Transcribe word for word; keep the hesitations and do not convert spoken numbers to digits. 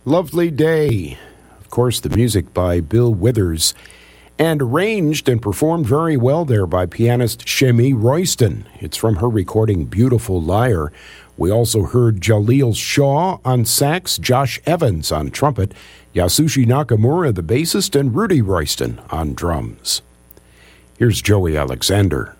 Lovely Day. Of course, the music by Bill Withers, and arranged and performed very well there by pianist Shemi Royston. It's from her recording Beautiful Liar. We also heard Jaleel Shaw on sax, Josh Evans on trumpet, Yasushi Nakamura, the bassist, and Rudy Royston on drums. Here's Joey Alexander.